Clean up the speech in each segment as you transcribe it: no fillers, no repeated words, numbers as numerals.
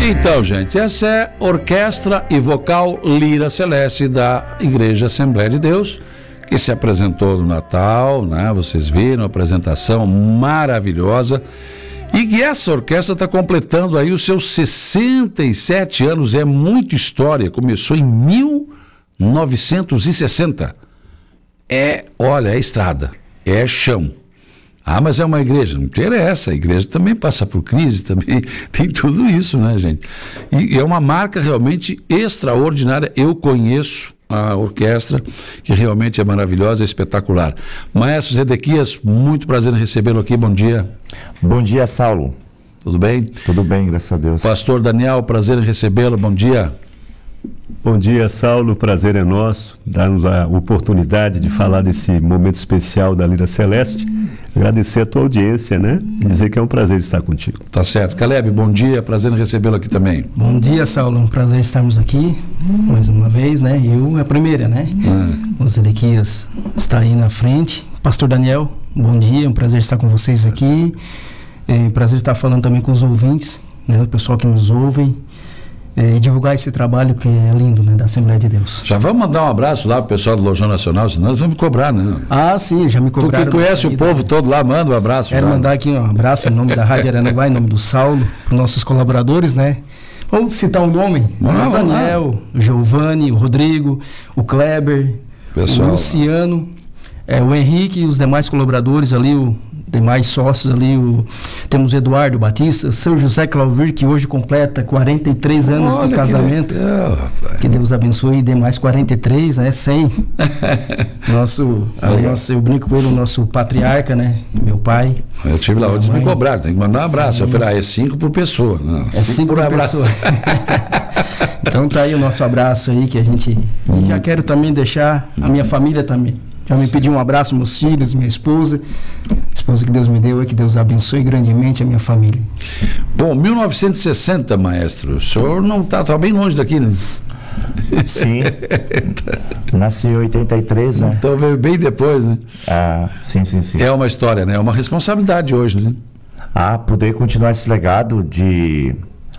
Então, gente, essa é Orquestra e Vocal Lira Celeste da Igreja Assembleia de Deus, que se apresentou no Natal, né? Vocês viram a apresentação maravilhosa. E que essa orquestra está completando aí os seus 67 anos, é muita história, começou em 1960. Olha, é estrada, é chão. Ah, mas é uma igreja, não interessa, a igreja também passa por crise, também tem tudo isso, né, gente? E é uma marca realmente extraordinária, eu conheço a orquestra, que realmente é maravilhosa, é espetacular. Maestro Zedequias, muito prazer em recebê-lo aqui, bom dia. Bom dia, Saulo. Tudo bem? Tudo bem, graças a Deus. Pastor Daniel, prazer em recebê-lo, bom dia. Bom dia, Saulo, o prazer é nosso, dar-nos a oportunidade de falar desse momento especial da Lira Celeste, agradecer a tua audiência, né, e dizer que é um prazer estar contigo. Tá certo. Caleb, bom dia, prazer em recebê-lo aqui também. Bom dia, Saulo, um prazer estarmos aqui, mais uma vez, né, eu é a primeira, né, o Zedequias está aí na frente. Pastor Daniel, bom dia, um prazer estar com vocês aqui, prazer estar falando também com os ouvintes, né, o pessoal que nos ouve, e divulgar esse trabalho que é lindo, né, da Assembleia de Deus. Já vamos mandar um abraço lá pro pessoal do Lojão Nacional, senão nós vamos me cobrar, né? Ah, sim, já me cobraram. Tu que conhece o povo todo lá, manda um abraço. Quero mandar aqui um abraço em nome da Rádio Aranaguá, em nome do Saulo, para os nossos colaboradores, né? Vamos citar um nome: o Daniel, o Giovanni, o Rodrigo, o Kleber, pessoal, o Luciano, o Henrique e os demais colaboradores ali, demais sócios ali, temos o Eduardo Batista, o seu José Clauvir, que hoje completa 43 anos de casamento. Que Deus abençoe e dê mais 43, né? 100. Eu brinco com ele, o nosso patriarca, né? Meu pai. Eu tive lá, eles me cobraram, tem que mandar um abraço. Sim. Eu falei, é 5 por pessoa. Não, é 5 por pessoa. Então tá aí o nosso abraço aí, que a gente... E já quero também deixar a minha família também. Já me pediu um abraço, meus filhos, minha esposa que Deus me deu, que Deus abençoe grandemente a minha família. Bom, 1960, maestro, o senhor não tá bem longe daqui, né? Sim, nasci em 83, né? Então veio bem depois, né? Ah, sim. É uma história, né? É uma responsabilidade hoje, né? Poder continuar esse legado de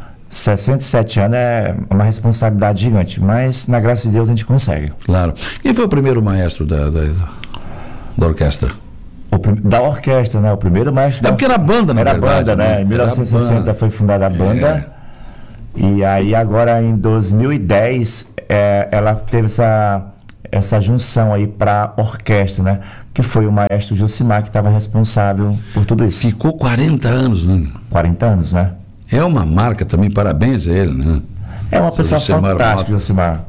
67 anos é uma responsabilidade gigante, mas na graça de Deus a gente consegue. Claro. Quem foi o primeiro maestro da orquestra? Da orquestra, né? O primeiro maestro. Porque era banda, na verdade. Era banda, né? Em 1960 foi fundada a banda. E aí agora em 2010 ela teve essa junção aí para orquestra, né? Que foi o maestro Josimar que estava responsável por tudo isso. Ficou 40 anos, né? 40 anos, né? É uma marca também, parabéns a ele, né? É uma pessoa fantástica, Josimar.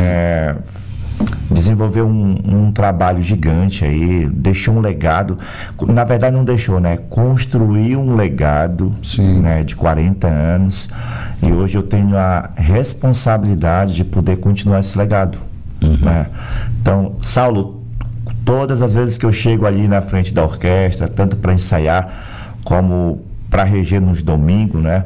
Desenvolveu um trabalho gigante aí, deixou um legado. Na verdade não deixou, né? Construiu um legado, né, de 40 anos. E hoje eu tenho a responsabilidade de poder continuar esse legado. Né? Então, Saulo, todas as vezes que eu chego ali na frente da orquestra, tanto para ensaiar como para reger nos domingos, né?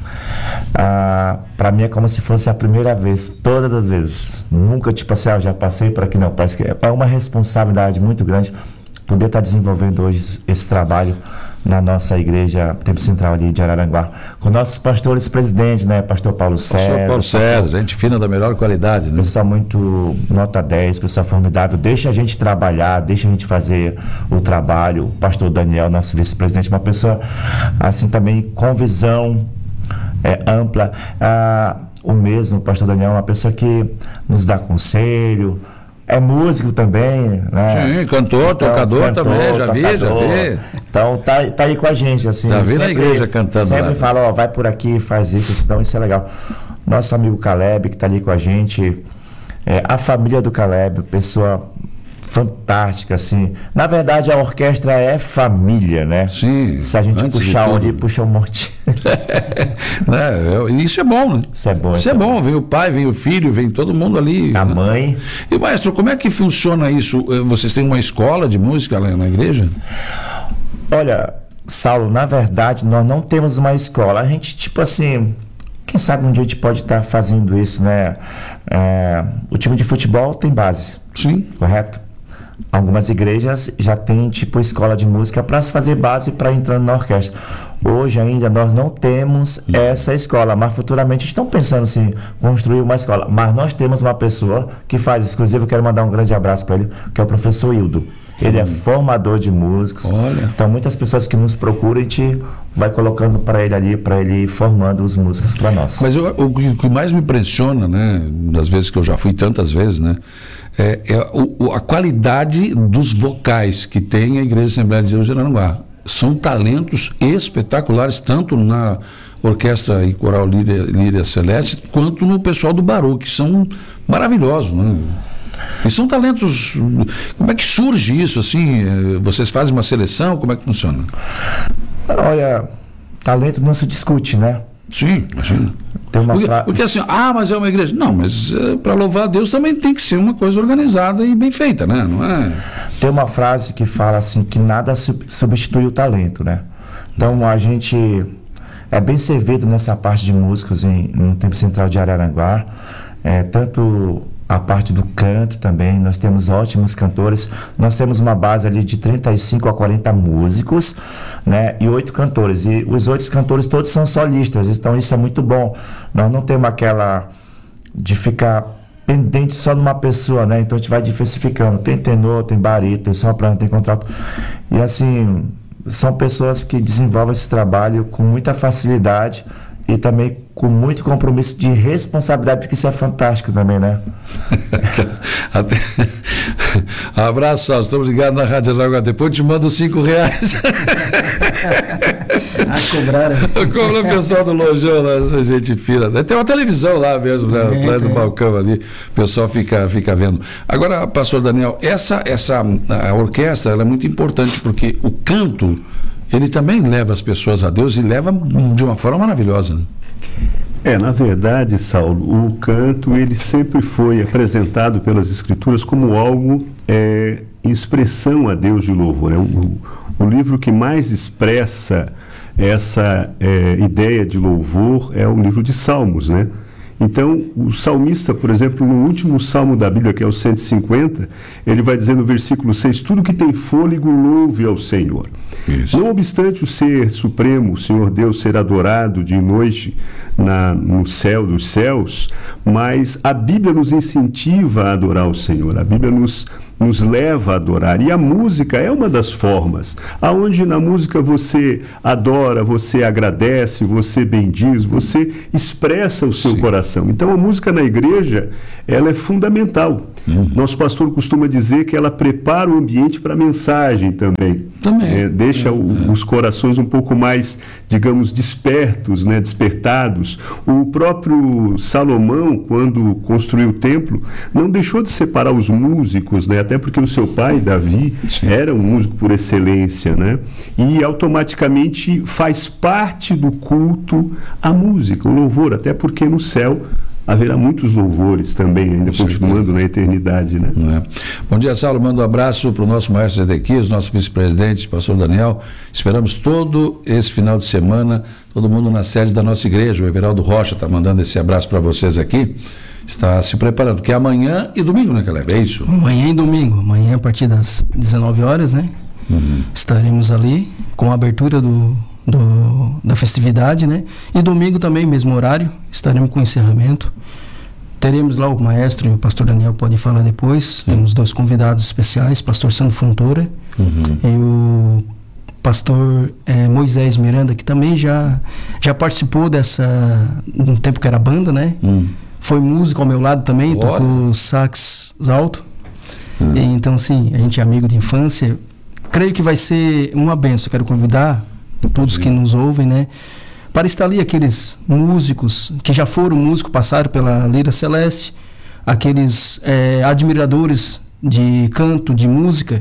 Para mim é como se fosse a primeira vez, todas as vezes. Nunca, tipo assim, eu já passei por aqui, não. Parece que é uma responsabilidade muito grande poder estar desenvolvendo hoje esse trabalho na nossa igreja Tempo Central ali de Araranguá, com nossos pastores presidentes, né? Pastor Paulo César. Pastor Paulo César, gente fina da melhor qualidade, né? Pessoal muito nota 10, pessoal formidável, deixa a gente trabalhar, deixa a gente fazer o trabalho. O pastor Daniel, nosso vice-presidente, uma pessoa assim também com visão ampla. O mesmo, o pastor Daniel, uma pessoa que nos dá conselho, é músico também, né? Sim, cantor, tocador também, já vi. Então tá aí com a gente, assim. Já vi na igreja cantando. Sempre fala, vai por aqui, faz isso, então isso é legal. Nosso amigo Caleb, que tá ali com a gente, a família do Caleb, pessoa fantástica, assim. Na verdade, a orquestra é família, né? Sim. Se a gente puxar ali, puxa um monte. Isso é bom, né? Isso é bom. Isso é bom. Vem o pai, vem o filho, vem todo mundo ali. A mãe. E, maestro, como é que funciona isso? Vocês têm uma escola de música lá na igreja? Olha, Saulo, na verdade, nós não temos uma escola. A gente, tipo assim, quem sabe um dia a gente pode estar fazendo isso, né? O time de futebol tem base. Sim. Correto? Algumas igrejas já têm tipo escola de música para se fazer base para entrar na orquestra. Hoje ainda nós não temos essa escola, mas futuramente estão pensando em construir uma escola. Mas nós temos uma pessoa que faz, inclusive eu quero mandar um grande abraço para ele, que é o professor Hildo. Ele é formador de músicos. Olha. Então muitas pessoas que nos procuram, a gente vai colocando para ele ali, para ele ir formando os músicos para nós. Mas o que mais me impressiona, né, das vezes que eu já fui tantas vezes, né, a qualidade dos vocais que tem a Igreja Assembleia de Deus de Araranguá. São talentos espetaculares, tanto na Orquestra e Coral Líria Celeste, quanto no pessoal do Baru, que são maravilhosos, né? E são talentos. Como é que surge isso, assim? Vocês fazem uma seleção? Como é que funciona? Olha, talento não se discute, né? Sim, imagina. Porque assim, mas é uma igreja. Não, mas para louvar a Deus também tem que ser uma coisa organizada e bem feita, né? Não é? Tem uma frase que fala assim, que nada substitui o talento, né? Então a gente é bem servido nessa parte de músicos no Templo Central de Araranguá, tanto a parte do canto também, nós temos ótimos cantores, nós temos uma base ali de 35 a 40 músicos, né, e 8 cantores, e os 8 cantores todos são solistas, então isso é muito bom, nós não temos aquela de ficar pendente só numa pessoa, né, então a gente vai diversificando, tem tenor, tem barítono, tem soprano, tem contralto, e assim, são pessoas que desenvolvem esse trabalho com muita facilidade, e também com muito compromisso de responsabilidade, porque isso é fantástico também, né? Abraço, Saulo. Estamos ligados na Rádio Araranguá. Depois te mando R$5. Cobraram. Cobra o pessoal do Lojão lá, gente fina. Tem uma televisão lá mesmo, né? Atrás do balcão ali. O pessoal fica vendo. Agora, pastor Daniel, a orquestra ela é muito importante, porque o canto ele também leva as pessoas a Deus e leva de uma forma maravilhosa, né? Na verdade, Saulo, o canto ele sempre foi apresentado pelas Escrituras como algo em expressão a Deus de louvor. O livro que mais expressa essa ideia de louvor é o livro de Salmos, né? Então, o salmista, por exemplo, no último salmo da Bíblia, que é o 150, ele vai dizer no versículo 6, tudo que tem fôlego louve ao Senhor. Isso. Não obstante o ser supremo, o Senhor Deus, ser adorado de noite no céu dos céus, mas a Bíblia nos incentiva a adorar o Senhor, a Bíblia nos leva a adorar, e a música é uma das formas, aonde na música você adora, você agradece, você bendiz, você expressa o seu coração. Então a música na igreja, ela é fundamental. Nosso pastor costuma dizer que ela prepara o ambiente para a mensagem também. Deixa os corações um pouco mais, digamos, despertos, né, despertados. O próprio Salomão, quando construiu o templo, não deixou de separar os músicos, né, até porque o seu pai, Davi, era um músico por excelência, né? E automaticamente faz parte do culto a música, o louvor, até porque no céu haverá muitos louvores também, ainda continuando na eternidade, né? Bom dia, Saulo. Manda um abraço para o nosso maestro Ezequias, nosso vice-presidente, pastor Daniel. Esperamos todo esse final de semana, todo mundo na sede da nossa igreja. O Everaldo Rocha está mandando esse abraço para vocês aqui. Está se preparando, porque é amanhã e domingo, né, Caleb? É isso? Amanhã e domingo. Amanhã a partir das 19 horas, né? Estaremos ali com a abertura da festividade, né? E domingo também, mesmo horário, estaremos com o encerramento. Teremos lá o maestro e o pastor Daniel pode falar depois. Temos 2 convidados especiais, pastor Sandro Fontoura e o pastor Moisés Miranda, que também já participou no tempo que era banda, né? Foi músico ao meu lado também, tocou sax alto. E, então, assim, a gente é amigo de infância. Creio que vai ser uma bênção. Quero convidar todos que nos ouvem, né, para estar ali aqueles músicos que já foram músicos, passaram pela Líria Celeste, aqueles admiradores de canto, de música,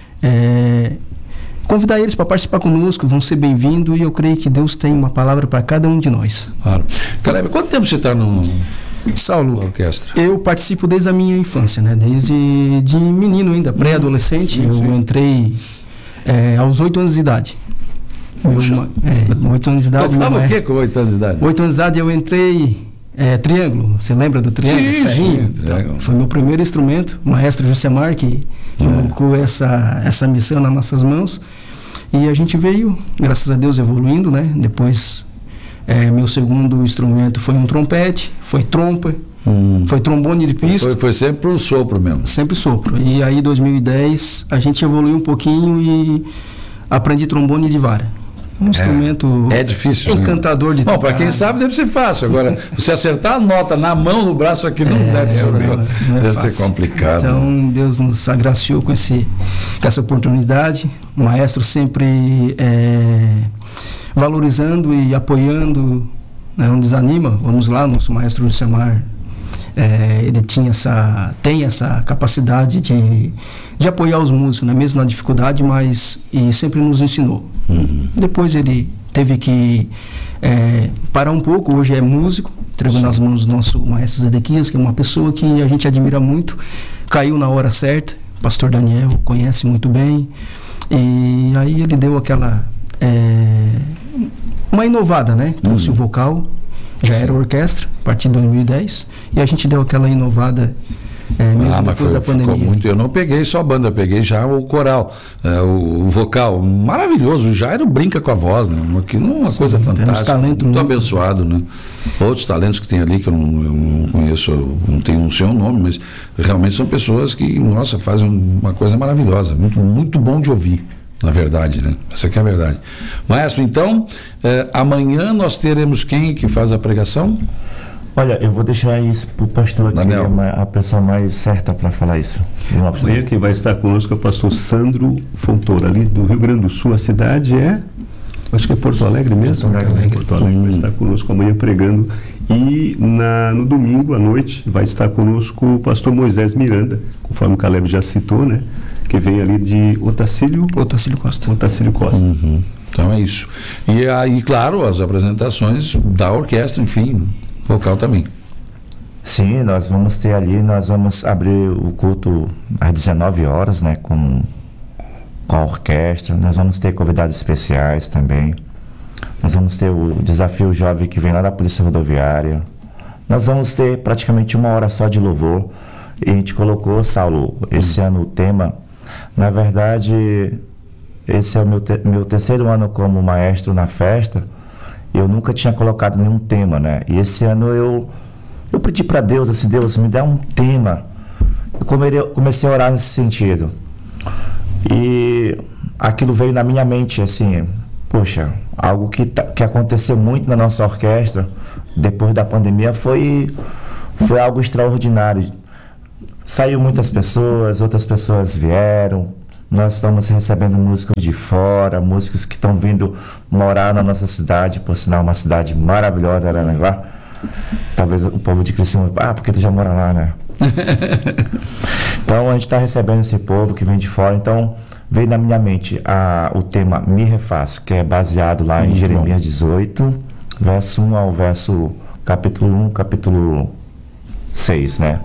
convidar eles para participar conosco, vão ser bem-vindos, e eu creio que Deus tem uma palavra para cada um de nós. Claro. Caleb, quanto tempo você está no Saulo, orquestra? Eu participo desde a minha infância, né, desde de menino ainda, pré-adolescente. Eu entrei aos 8 anos de idade. 8 anos de idade. Tocava o quê com 8 anos de idade? 8 anos de idade eu entrei triângulo. Você lembra do triângulo? Sim, Ferrinho? sim, triângulo. Foi meu primeiro instrumento, o maestro Josemar, que colocou essa missão nas nossas mãos. E a gente veio, graças a Deus, evoluindo, né? Depois, meu segundo instrumento foi um trompete, foi trompa, foi trombone de pista. Foi sempre o sopro mesmo. Sempre sopro. E aí, em 2010, a gente evoluiu um pouquinho e aprendi trombone de vara. Um instrumento difícil, encantador de tocar. Bom, para quem sabe deve ser fácil. Agora, você acertar a nota na mão, no braço aqui, não deve ser um negócio. Deve ser complicado. Então, Deus nos agraciou com essa oportunidade. O maestro sempre valorizando e apoiando, não desanima. Vamos lá, nosso maestro Josemar, ele tem essa capacidade de apoiar os músicos, né? Mesmo na dificuldade, mas sempre nos ensinou. Depois ele teve que parar um pouco. Hoje é músico, entregou nas mãos do nosso maestro Zedequias, que é uma pessoa que a gente admira muito, caiu na hora certa. O pastor Daniel conhece muito bem, e aí ele deu aquela uma inovada, né? Trouxe o vocal, já era orquestra a partir de 2010, e a gente deu aquela inovada mesmo depois da pandemia. Eu não peguei só a banda, eu peguei já o coral, o vocal maravilhoso. O Jairo brinca com a voz, né? Que não é uma coisa fantástica, muito abençoado, né? Outros talentos que tem ali que eu não conheço, não tenho um seu nome, mas realmente são pessoas que, nossa, fazem uma coisa maravilhosa, muito, muito bom de ouvir. Na verdade, né? Essa aqui é a verdade. Maestro, então, amanhã nós teremos quem que faz a pregação? Olha, eu vou deixar isso para o pastor aqui, a pessoa mais certa para falar isso. Amanhã quem vai estar conosco é o pastor Sandro Fontoura, ali do Rio Grande do Sul. A cidade acho que é Porto Alegre mesmo? Porto Alegre vai estar conosco amanhã pregando. E no domingo à noite vai estar conosco o pastor Moisés Miranda, conforme o Caleb já citou, né? Que vem ali de Otacílio Costa. Então é isso. E aí, claro, as apresentações da orquestra, enfim, vocal também. Sim, nós vamos ter ali, nós vamos abrir o culto às 19 horas, né, com a orquestra. Nós vamos ter convidados especiais também. Nós vamos ter o Desafio Jovem, que vem lá da Polícia Rodoviária. Nós vamos ter praticamente 1 hora só de louvor. E a gente colocou, Saulo, esse ano o tema. Na verdade, esse é o meu terceiro ano como maestro na festa. Eu nunca tinha colocado nenhum tema, né? E esse ano eu pedi para Deus, assim, Deus, me dá um tema. Eu comecei a orar nesse sentido. E aquilo veio na minha mente, assim, poxa, algo que aconteceu muito na nossa orquestra depois da pandemia foi algo extraordinário. Saiu muitas pessoas, outras pessoas vieram. Nós estamos recebendo músicos de fora, músicos que estão vindo morar na nossa cidade, por sinal, uma cidade maravilhosa, Aranaguá. Talvez o povo de Criciúma, porque tu já mora lá, né? Então a gente está recebendo esse povo que vem de fora. Então veio na minha mente o tema Me Refaz, que é baseado lá em Jeremias 18, verso 1 ao capítulo 1, capítulo 6, né?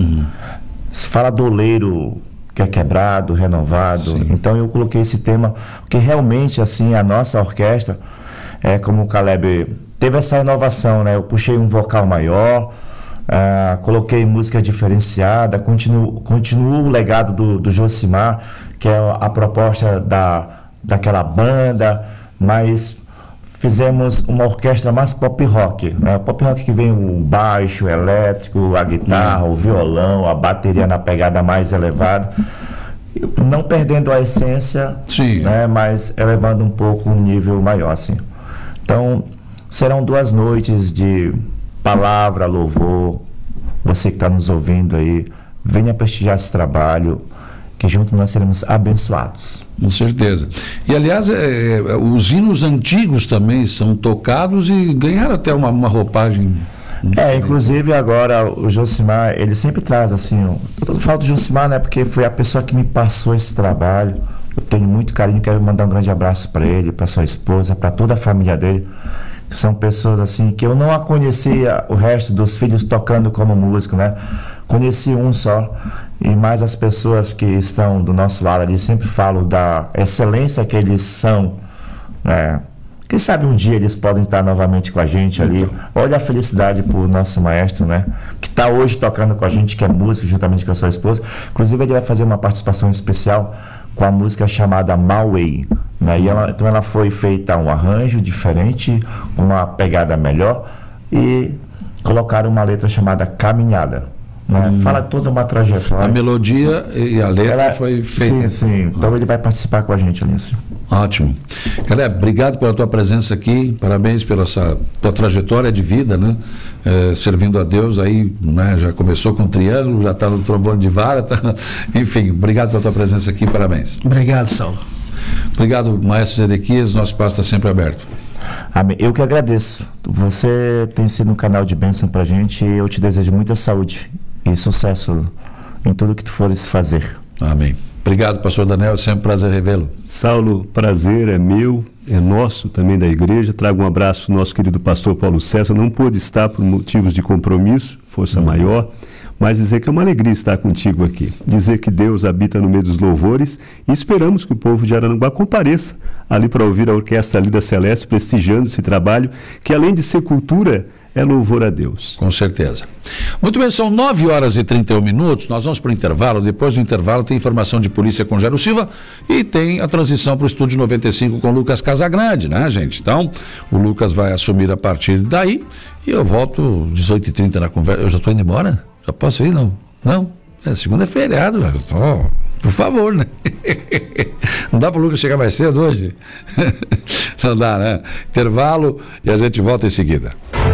Fala do oleiro que é quebrado, renovado. Sim. Então eu coloquei esse tema, porque realmente, assim, a nossa orquestra, como o Caleb teve essa inovação, né? Eu puxei um vocal maior, coloquei música diferenciada, continuo o legado do Josemar, que é a proposta daquela banda, mas fizemos uma orquestra mais pop rock, né? Pop rock que vem o baixo, o elétrico, a guitarra, o violão, a bateria na pegada mais elevada, não perdendo a essência, né? Mas elevando um pouco um nível maior, assim. Então, serão 2 noites de palavra, louvor. Você que está nos ouvindo aí, venha prestigiar esse trabalho, que juntos nós seremos abençoados. Com certeza. E, aliás, os hinos antigos também são tocados e ganharam até uma roupagem. Inclusive agora o Josemar, ele sempre traz assim, eu falo do Josemar, né, porque foi a pessoa que me passou esse trabalho. Eu tenho muito carinho, quero mandar um grande abraço para ele, para sua esposa, para toda a família dele, que são pessoas assim, que eu não conhecia o resto dos filhos tocando como músico, né? Conheci um só, e mais as pessoas que estão do nosso lado ali sempre falam da excelência que eles são, né? Quem sabe um dia eles podem estar novamente com a gente ali. Olha a felicidade pro nosso maestro, né? Que está hoje tocando com a gente, que é música, juntamente com a sua esposa. Inclusive, ele vai fazer uma participação especial com a música chamada My Way, né? Então ela foi feita um arranjo diferente, uma pegada melhor, e colocaram uma letra chamada Caminhada. Né? Fala toda uma trajetória. A melodia e a letra foi feita. Sim. Então ele vai participar com a gente nisso. Ótimo. Caleb, obrigado pela tua presença aqui, parabéns pela essa tua trajetória de vida, né? Servindo a Deus aí, né? Já começou com triângulo, já está no trombone de vara, enfim, obrigado pela tua presença aqui, parabéns. Obrigado, Saulo. Obrigado, Maestro Zedequias, nosso espaço está sempre aberto. Amém. Eu que agradeço. Você tem sido um canal de bênção pra gente e eu te desejo muita saúde e sucesso em tudo que tu fores fazer. Amém. Obrigado, pastor Daniel, é sempre um prazer revê-lo. Saulo, prazer é meu, é nosso também da igreja. Trago um abraço ao nosso querido pastor Paulo César, não pôde estar por motivos de compromisso, força maior, mas dizer que é uma alegria estar contigo aqui. Dizer que Deus habita no meio dos louvores e esperamos que o povo de Araranguá compareça ali para ouvir a Orquestra Lira Celeste prestigiando esse trabalho, que além de ser cultura, é louvor a Deus. Com certeza. Muito bem, são 9h31, nós vamos para o intervalo, depois do intervalo tem informação de polícia com Jairo Silva e tem a transição para o Estúdio 95 com Lucas Casagrande, né, gente? Então, o Lucas vai assumir a partir daí e eu volto 18h30 na conversa. Eu já estou indo embora? Já posso ir, não? Não? Segunda é feriado, velho. Por favor, né? Não dá para o Lucas chegar mais cedo hoje? Não dá, né? Intervalo e a gente volta em seguida.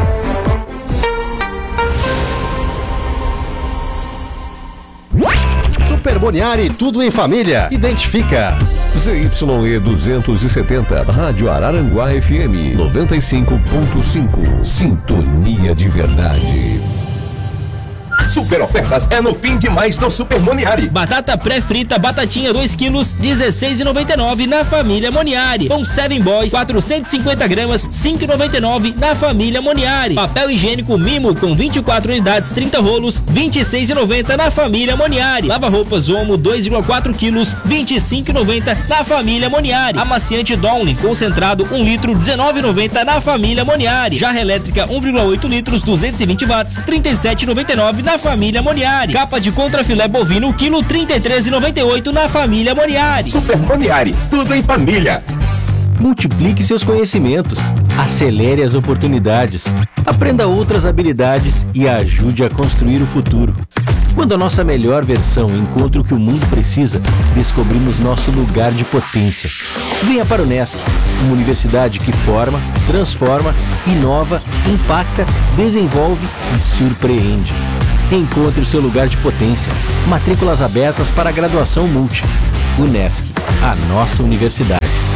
Super Boniari, tudo em família. Identifica. ZYE 270, Rádio Araranguá FM 95.5. Sintonia de verdade. Super ofertas é no fim de mais do Super Moniari. Batata pré-frita, batatinha 2 quilos, R$16,99 na família Moniari. Pão 7 Boys, 450 gramas, R$5,99 na família Moniari. Papel higiênico Mimo com 24 unidades, 30 rolos, R$26,90 na família Moniari. Lava-roupas Omo 2,4 quilos, R$25,90 na família Moniari. Amaciante Downy concentrado 1 litro, R$19,90 na família Moniari. Jarra elétrica 1,8 litros, 220 watts, R$37,99 na família Moniari. Capa de contrafilé bovino, quilo R$33,98 na família Moniari. Super Moniari, tudo em família. Multiplique seus conhecimentos, acelere as oportunidades, aprenda outras habilidades e ajude a construir o futuro. Quando a nossa melhor versão encontra o que o mundo precisa, descobrimos nosso lugar de potência. Venha para o Unesc, uma universidade que forma, transforma, inova, impacta, desenvolve e surpreende. Encontre o seu lugar de potência. Matrículas abertas para a graduação Multi. Unesc, a nossa universidade.